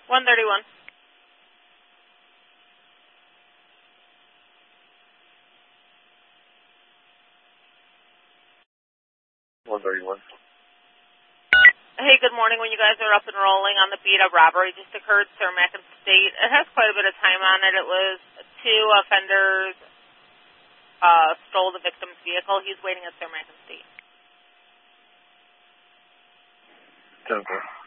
131. 131. Hey, good morning. When you guys are up and rolling on the beat, a robbery just occurred, Cermak and State. It has quite a bit of time on it. It was 2 offenders stole the victim's vehicle. He's waiting at Cermak and State. 10-4.